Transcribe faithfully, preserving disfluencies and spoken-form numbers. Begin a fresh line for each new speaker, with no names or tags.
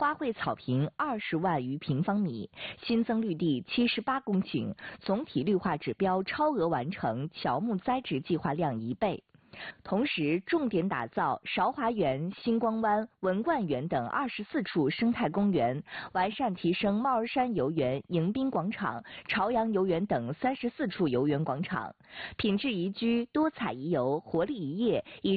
花卉草坪二十万余平方米，新增绿地七十八公顷，总体绿化指标超额完成乔木栽植计划量一倍。同时，重点打造韶华园、星光湾、文冠园等二十四处生态公园，完善提升帽儿山游园、迎宾广场、朝阳游园等三十四处游园广场，品质宜居、多彩宜游、活力宜业以